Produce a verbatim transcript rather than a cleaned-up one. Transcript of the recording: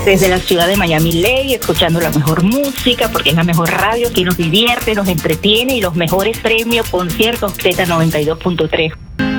Desde la ciudad de Miami Ley, escuchando la mejor música, porque es la mejor radio que nos divierte, nos entretiene y los mejores premios, conciertos, Z noventa y dos punto tres.